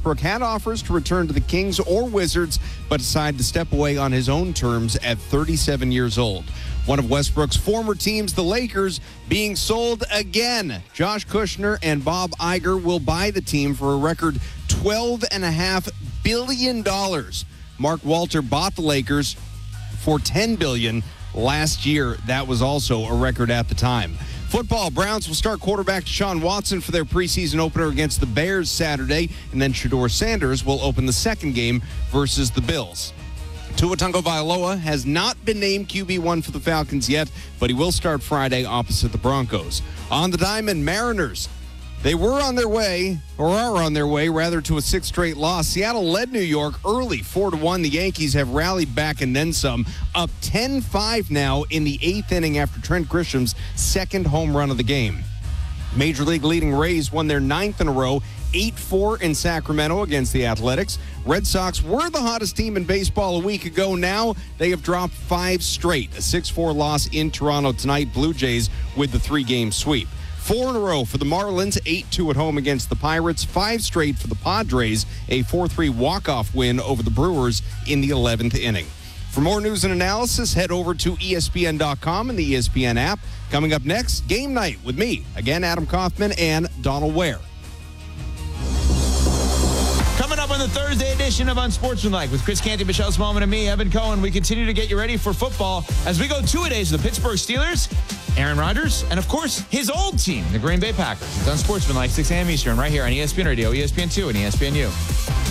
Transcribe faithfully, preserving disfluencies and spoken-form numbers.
Westbrook had offers to return to the Kings or Wizards, but decided to step away on his own terms at thirty-seven years old. One of Westbrook's former teams, the Lakers, being sold again. Josh Kushner and Bob Iger will buy the team for a record twelve point five billion dollars. Mark Walter bought the Lakers for ten billion dollars last year. That was also a record at the time. Football, Browns will start quarterback Deshaun Watson for their preseason opener against the Bears Saturday, and then Shedeur Sanders will open the second game versus the Bills. Tua Tagovailoa has not been named Q B one for the Falcons yet, but he will start Friday opposite the Broncos. On the diamond, Mariners. They were on their way, or are on their way, rather, to a sixth straight loss. Seattle led New York early, four to one. The Yankees have rallied back and then some, up ten five now in the eighth inning after Trent Grisham's second home run of the game. Major League leading Rays won their ninth in a row, eight four in Sacramento against the Athletics. Red Sox were the hottest team in baseball a week ago. Now they have dropped five straight. A six four loss in Toronto tonight. Blue Jays with the three-game sweep. Four in a row for the Marlins, eight two at home against the Pirates, five straight for the Padres, a four three walk-off win over the Brewers in the eleventh inning. For more news and analysis, head over to E S P N dot com and the E S P N app. Coming up next, Game Night with me, again, Adam Kaufman and Donald Ware. Coming up on the Thursday edition of Unsportsmanlike with Chris Canty, Michelle Smallman, and me, Evan Cohen, we continue to get you ready for football as we go two-a-days to the Pittsburgh Steelers, Aaron Rodgers, and, of course, his old team, the Green Bay Packers. It's Unsportsmanlike, six a.m. Eastern, right here on E S P N Radio, E S P N two, and E S P N U.